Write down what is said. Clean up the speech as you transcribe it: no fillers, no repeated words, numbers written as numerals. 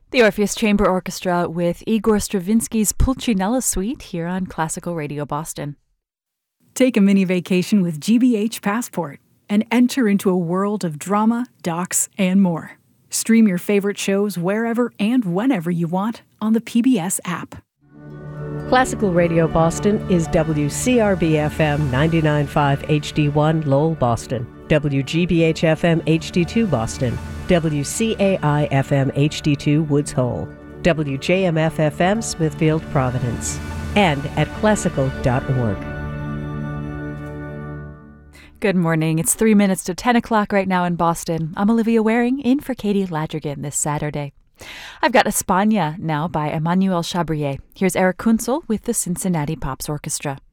The Orpheus Chamber Orchestra with Igor Stravinsky's Pulcinella Suite here on Classical Radio Boston. Take a mini vacation with GBH Passport and enter into a world of drama, docs, and more. Stream your favorite shows wherever and whenever you want on the PBS app. Classical Radio Boston is WCRB-FM 99.5 HD1 Lowell, Boston, WGBH-FM HD2 Boston, WCAI-FM HD2 Woods Hole, WJMF-FM Smithfield, Providence, and at classical.org. Good morning. It's 3 minutes to 10 o'clock right now in Boston. I'm Olivia Waring, in for Katie Ladrigan this Saturday. I've got España now by Emmanuel Chabrier. Here's Eric Kunzel with the Cincinnati Pops Orchestra.